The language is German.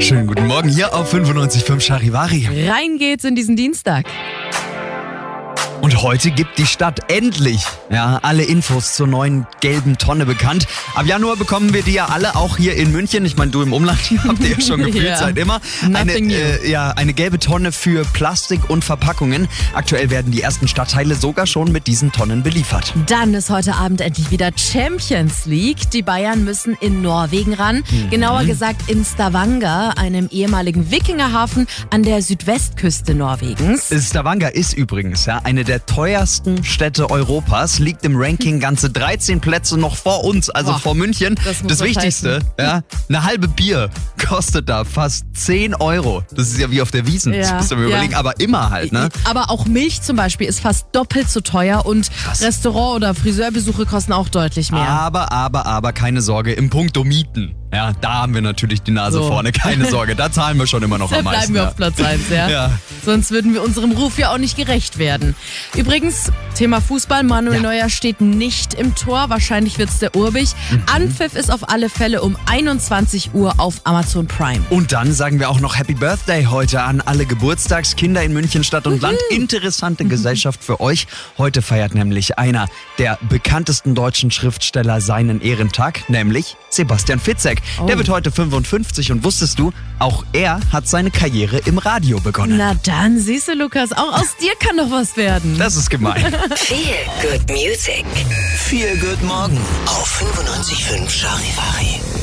Schönen guten Morgen hier auf 95.5 Charivari. Rein geht's in diesen Dienstag. Und heute gibt die Stadt endlich alle Infos zur neuen gelben Tonne bekannt. Ab Januar bekommen wir die ja alle, auch hier in München. Ich meine, du im Umland, die habt ihr ja schon gefühlt Ja. seit immer. Eine gelbe Tonne für Plastik und Verpackungen. Aktuell werden die ersten Stadtteile sogar schon mit diesen Tonnen beliefert. Dann ist heute Abend endlich wieder Champions League. Die Bayern müssen in Norwegen ran. Genauer gesagt in Stavanger, einem ehemaligen Wikingerhafen an der Südwestküste Norwegens. Stavanger ist übrigens eine der teuersten Städte Europas, liegt im Ranking ganze 13 Plätze noch vor uns, also vor München. Das Wichtigste, eine halbe Bier kostet da fast 10 Euro. Das ist ja wie auf der Wiesn, das musst du mir überlegen, aber immer halt, ne? Aber auch Milch zum Beispiel ist fast doppelt so teuer und Restaurant- oder Friseurbesuche kosten auch deutlich mehr. Aber keine Sorge, im Punkto Mieten. Ja, da haben wir natürlich die Nase vorne, keine Sorge, da zahlen wir schon immer noch Da am meisten. bleiben wir auf Platz 1, Ja. Sonst würden wir unserem Ruf ja auch nicht gerecht werden. Übrigens, Thema Fußball, Manuel Neuer steht nicht im Tor, wahrscheinlich wird's der Urbich. Anpfiff ist auf alle Fälle um 21 Uhr auf Amazon Prime. Und dann sagen wir auch noch Happy Birthday heute an alle Geburtstagskinder in München, Stadt und Land. Interessante Gesellschaft für euch. Heute feiert nämlich einer der bekanntesten deutschen Schriftsteller seinen Ehrentag, nämlich Sebastian Fitzek. Der wird heute 55 und wusstest du, auch er hat seine Karriere im Radio begonnen. Na dann, siehst du, Lukas, auch aus dir kann doch was werden. Das ist gemein. Feel Good Music. Feel Good Morgen auf 95.5 Charivari.